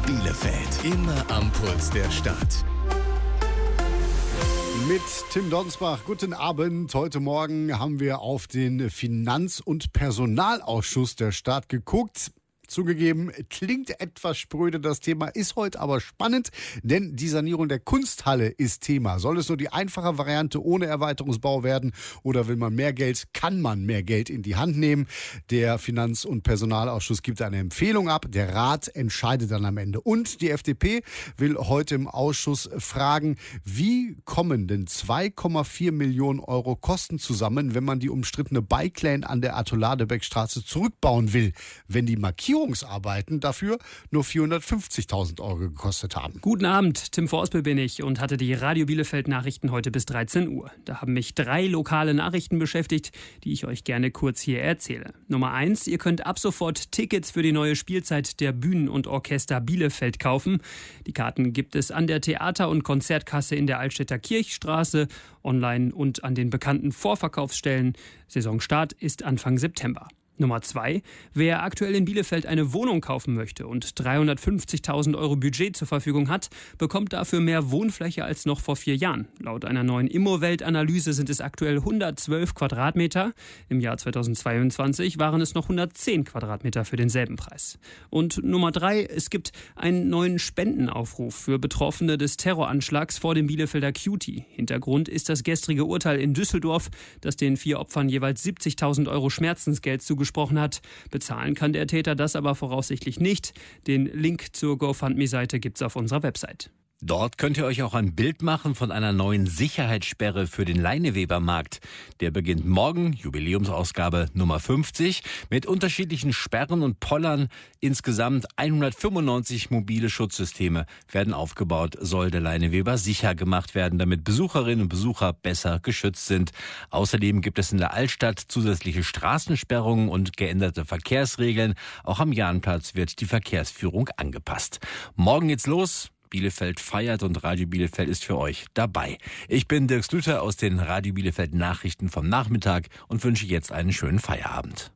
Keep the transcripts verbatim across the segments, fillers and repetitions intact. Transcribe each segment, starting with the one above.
Bielefeld, immer am Puls der Stadt. Mit Tim Donsbach, guten Abend. Heute Morgen haben wir auf den Finanz- und Personalausschuss der Stadt geguckt. Zugegeben, klingt etwas spröde das Thema, ist heute aber spannend, denn die Sanierung der Kunsthalle ist Thema. Soll es nur die einfache Variante ohne Erweiterungsbau werden oder will man mehr Geld, kann man mehr Geld in die Hand nehmen? Der Finanz- und Personalausschuss gibt eine Empfehlung ab, der Rat entscheidet dann am Ende. Und die F D P will heute im Ausschuss fragen, wie kommen denn zwei Komma vier Millionen Euro Kosten zusammen, wenn man die umstrittene Bike Lane an der Arthur-Ladebäck-Straße zurückbauen will, wenn die Markierung Arbeiten dafür nur vierhundertfünfzigtausend Euro gekostet haben. Guten Abend, Tim Vorspel bin ich und hatte die Radio Bielefeld Nachrichten heute bis dreizehn Uhr. Da haben mich drei lokale Nachrichten beschäftigt, die ich euch gerne kurz hier erzähle. Nummer eins, ihr könnt ab sofort Tickets für die neue Spielzeit der Bühnen- und Orchester Bielefeld kaufen. Die Karten gibt es an der Theater- und Konzertkasse in der Altstädter Kirchstraße, online und an den bekannten Vorverkaufsstellen. Saisonstart ist Anfang September. Nummer zwei. Wer aktuell in Bielefeld eine Wohnung kaufen möchte und dreihundertfünfzigtausend Euro Budget zur Verfügung hat, bekommt dafür mehr Wohnfläche als noch vor vier Jahren. Laut einer neuen Immowelt-Analyse sind es aktuell hundertzwölf Quadratmeter. Im Jahr zweitausendzweiundzwanzig waren es noch hundertzehn Quadratmeter für denselben Preis. Und Nummer drei. Es gibt einen neuen Spendenaufruf für Betroffene des Terroranschlags vor dem Bielefelder Cutie. Hintergrund ist das gestrige Urteil in Düsseldorf, das den vier Opfern jeweils siebzigtausend Euro Schmerzensgeld zugesprochen hat. Bezahlen kann der Täter das aber voraussichtlich nicht. Den Link zur GoFundMe-Seite gibt's auf unserer Website. Dort könnt ihr euch auch ein Bild machen von einer neuen Sicherheitssperre für den Leinewebermarkt. Der beginnt morgen, Jubiläumsausgabe Nummer fünfzig, mit unterschiedlichen Sperren und Pollern. Insgesamt hundertfünfundneunzig mobile Schutzsysteme werden aufgebaut, soll der Leineweber sicher gemacht werden, damit Besucherinnen und Besucher besser geschützt sind. Außerdem gibt es in der Altstadt zusätzliche Straßensperrungen und geänderte Verkehrsregeln. Auch am Jahnplatz wird die Verkehrsführung angepasst. Morgen geht's los. Bielefeld feiert und Radio Bielefeld ist für euch dabei. Ich bin Dirk Slüter aus den Radio Bielefeld Nachrichten vom Nachmittag und wünsche jetzt einen schönen Feierabend.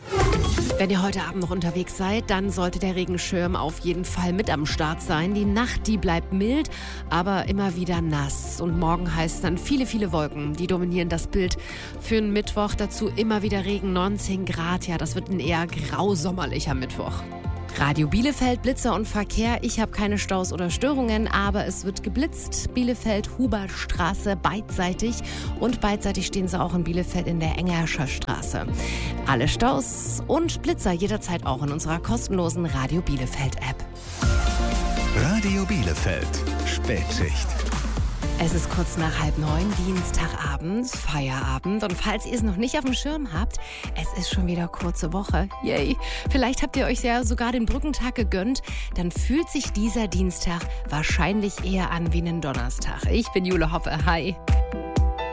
Wenn ihr heute Abend noch unterwegs seid, dann sollte der Regenschirm auf jeden Fall mit am Start sein. Die Nacht, die bleibt mild, aber immer wieder nass. Und morgen heißt es dann viele, viele Wolken, die dominieren das Bild. Für einen Mittwoch dazu immer wieder Regen, neunzehn Grad. Ja, das wird ein eher grausommerlicher Mittwoch. Radio Bielefeld, Blitzer und Verkehr. Ich habe keine Staus oder Störungen, aber es wird geblitzt. Bielefeld, Hubertstraße, beidseitig. Und beidseitig stehen sie auch in Bielefeld in der Engerscher Straße. Alle Staus und Blitzer jederzeit auch in unserer kostenlosen Radio Bielefeld App. Radio Bielefeld, Spätschicht. Es ist kurz nach halb neun, Dienstagabend, Feierabend. Und falls ihr es noch nicht auf dem Schirm habt, es ist schon wieder kurze Woche. Yay! Vielleicht habt ihr euch ja sogar den Brückentag gegönnt. Dann fühlt sich dieser Dienstag wahrscheinlich eher an wie ein Donnerstag. Ich bin Jule Hoppe. Hi!